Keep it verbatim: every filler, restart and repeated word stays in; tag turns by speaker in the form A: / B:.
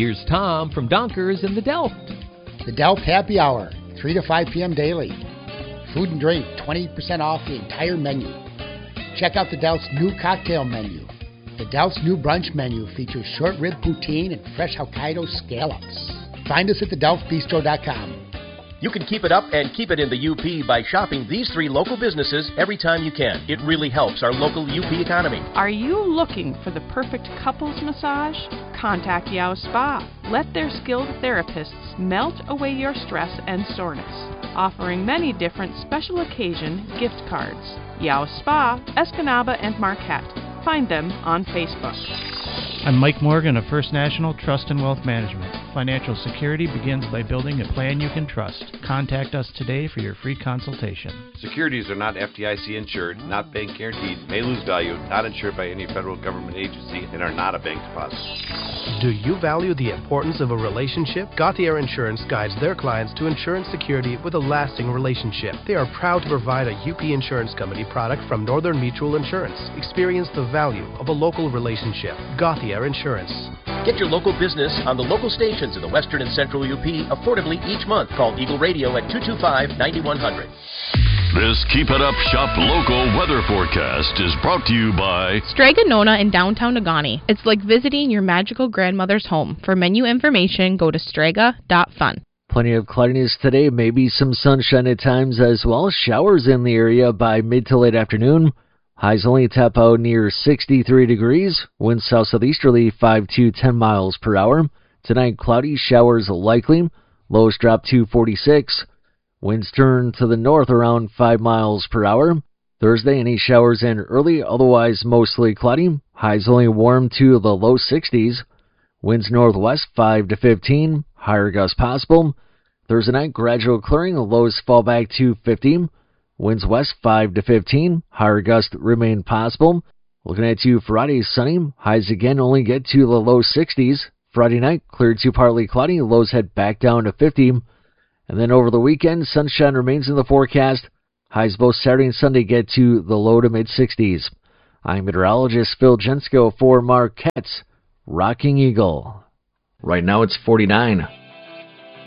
A: Here's Tom from Donkers in the Delft.
B: The Delft Happy Hour, three to five p.m. daily. Food and drink, twenty percent off the entire menu. Check out the Delft's new cocktail menu. The Delft's new brunch menu features short rib poutine and fresh Hokkaido scallops. Find us at the delft bistro dot com.
C: You can keep it up and keep it in the U P by shopping these three local businesses every time you can. It really helps our local U P economy.
D: Are you looking for the perfect couples massage? Contact Yao Spa. Let their skilled therapists melt away your stress and soreness, offering many different special occasion gift cards. Yao Spa, Escanaba and Marquette. Find them on Facebook.
E: I'm Mike Morgan of First National Trust and Wealth Management. Financial security begins by building a plan you can trust. Contact us today for your free consultation.
F: Securities are not F D I C insured, not bank guaranteed, may lose value, not insured by any federal government agency, and are not a bank deposit.
G: Do you value the importance of a relationship? Gauthier Insurance guides their clients to insurance security with a lasting relationship. They are proud to provide a U P Insurance Company product from Northern Mutual Insurance. Experience the value of a local relationship. Gauthier Insurance.
C: Get your local business on the local stations in the western and central U P affordably each month. Call Eagle Radio at two two five, nine one zero zero.
H: This Keep It Up Shop Local weather forecast is brought to you by
I: Strega Nona in downtown Negaunee. It's like visiting your magical grandmother's home. For menu information, go to strega dot fun.
J: Plenty of cloudiness today, maybe some sunshine at times as well. Showers in the area by mid to late afternoon. Highs only tap out near sixty-three degrees. Winds south-southeasterly five to ten miles per hour. Tonight, cloudy, showers likely. Lows drop to forty-six. Winds turn to the north around five miles per hour. Thursday, any showers in early, otherwise mostly cloudy. Highs only warm to the low sixties. Winds northwest five to fifteen. Higher gusts possible. Thursday night, gradual clearing. Lows fall back to fifty. Winds west five to fifteen. Higher gusts remain possible. Looking at you Friday, sunny. Highs again only get to the low sixties. Friday night, cleared to partly cloudy. Lows head back down to fifty. And then over the weekend, sunshine remains in the forecast. Highs both Saturday and Sunday get to the low to mid-sixties. I'm meteorologist Phil Jensko for Marquette's Rocking Eagle. Right now it's forty-nine.